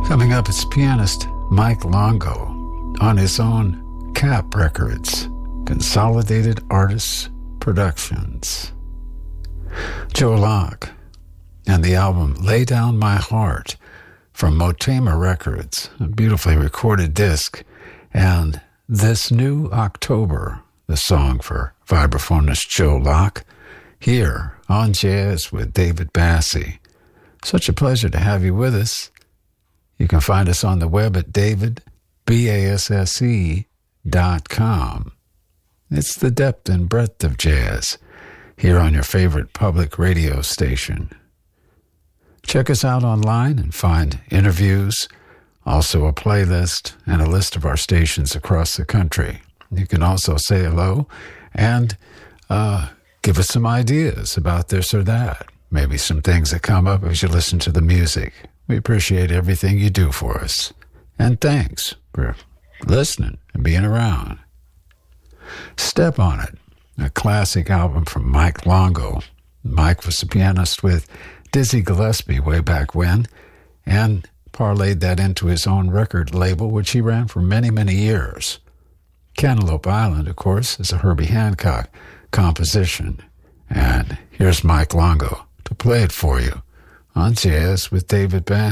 Coming up, it's pianist Mike Longo on his own CAP Records, Consolidated Artists Productions. Joe Locke and the album Lay Down My Heart from Motema Records, a beautifully recorded disc, and This New October, the song for vibraphonist Joe Locke, here on Jazz with David Bassey. Such a pleasure to have you with us. You can find us on the web at davidbasse.com. It's the depth and breadth of jazz here on your favorite public radio station. Check us out online and find interviews, also a playlist and a list of our stations across the country. You can also say hello and give us some ideas about this or that. Maybe some things that come up as you listen to the music. We appreciate everything you do for us. And thanks for listening and being around. Step on It, a classic album from Mike Longo. Mike was a pianist with Dizzy Gillespie way back when, and parlayed that into his own record label, which he ran for many, many years. Cantaloupe Island, of course, is a Herbie Hancock composition. And here's Mike Longo to play it for you on Jazz with David Bass.